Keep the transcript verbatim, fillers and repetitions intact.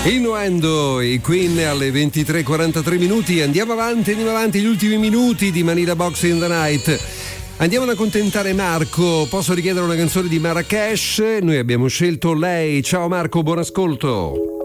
Innuendo i Queen alle ventitré e quarantatré minuti. Andiamo avanti, andiamo avanti, gli ultimi minuti di Manila Box in the Night. Andiamo ad accontentare Marco. Posso richiedere una canzone di Marrakesh? Noi abbiamo scelto lei. Ciao Marco, buon ascolto.